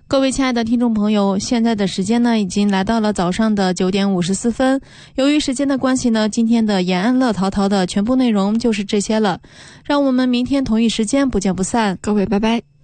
各位亲爱的听众朋友，现在的时间呢已经来到了早上的9点54分。由于时间的关系呢，今天的延安乐淘淘的全部内容就是这些了。让我们明天同一时间不见不散。 各位拜拜。